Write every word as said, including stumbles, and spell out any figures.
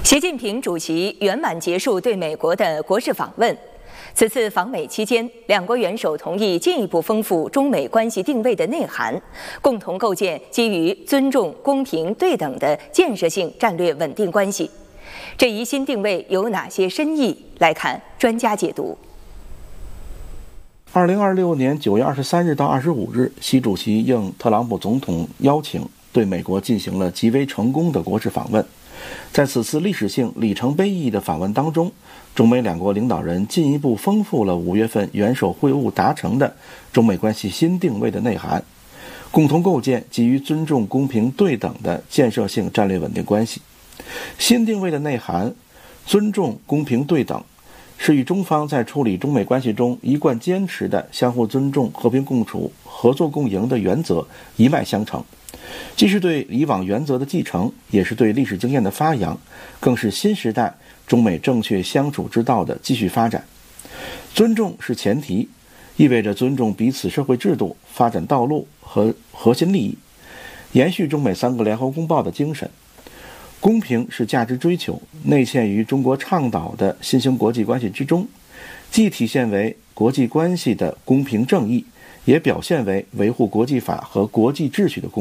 习近平主席圆满结束对美国的国事访问。此次访美期间，两国元首同意进一步丰富中美关系定位的内涵，共同构建基于尊重、公平、对等的建设性战略稳定关系。这一新定位有哪些深意？来看专家解读。 二零二六年九月二十三日到二十五日，习主席应特朗普总统邀请，对美国进行了极为成功的国事访问。在此次历史性里程碑意义的访问当中，中美两国领导人进一步丰富了五月份元首会晤达成的中美关系新定位的内涵，共同构建基于尊重、公平、对等的建设性战略稳定关系。新定位的内涵，尊重、公平、对等，是与中方在处理中美关系中一贯坚持的相互尊重、和平共处、合作共赢的原则一脉相承，既是对以往原则的继承，也是对历史经验的发扬，更是新时代中美正确相处之道的继续发展。尊重是前提，意味着尊重彼此社会制度、发展道路和核心利益，延续中美三个联合公报的精神。公平是价值追求，内嵌于中国倡导的新兴国际关系之中，既体现为国际关系的公平正义，也表现为维护国际法和国际秩序的公平。